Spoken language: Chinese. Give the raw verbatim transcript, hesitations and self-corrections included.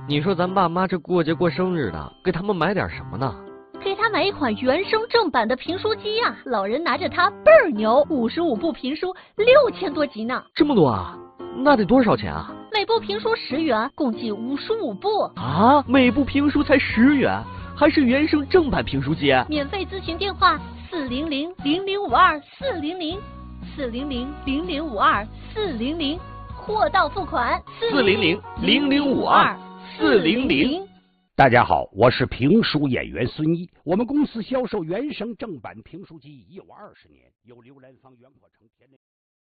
你说咱爸妈这过节过生日的，给他们买点什么呢？ 给他买一款原声正版的评书机呀、啊，老人拿着它倍儿牛，五十五部评书，六千多集呢。 这么多啊？那得多少钱啊？ 每部评书十元，共计五十五部。 啊，每部评书才十元，还是原声正版评书机？ 免费咨询电话：四零零零零五二四零零，四零零零零五二四零零，货到付款。 四零零零零五二四零零。 大家好，我是评书演员孙一，我们公司销售原声正版评书机已有二十年，有刘兰芳、袁阔成、田雷。